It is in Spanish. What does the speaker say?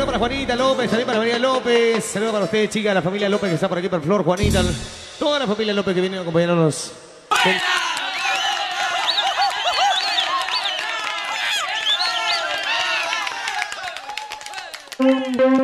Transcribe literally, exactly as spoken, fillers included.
para Juanita López, también para María López. Saludos para ustedes, chicas, la familia López que está por aquí, por Flor, Juanita. Toda la familia López que viene a acompañarnos.